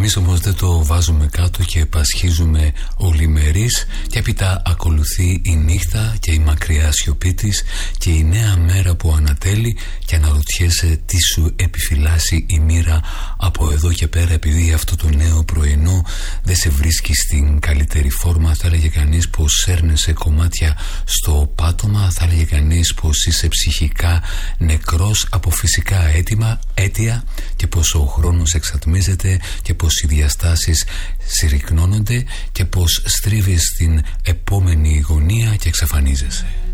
Εμείς όμως δεν το βάζουμε κάτω και πασχίζουμε ολημερείς, και έπειτα ακολουθεί η νύχτα και η μακριά σιωπή της και η νέα μέρα που ανατέλει, και αναρωτιέσαι τι σου επιφυλάσσει η μοίρα από εδώ και πέρα, επειδή αυτό το νέο πρωινό δεν σε βρίσκει στην καλύτερη φόρμα. Θα έλεγε κανείς πως σέρνεσαι κομμάτια στο πάτωμα, θα έλεγε κανείς πως είσαι ψυχικά νεκρός από φυσικά αίτια, και πως ο χρόνος εξατμίζεται και πως οι διαστάσεις συρρυκνώνονται και πως στρίβεις στην επόμενη γωνία και εξαφανίζεσαι.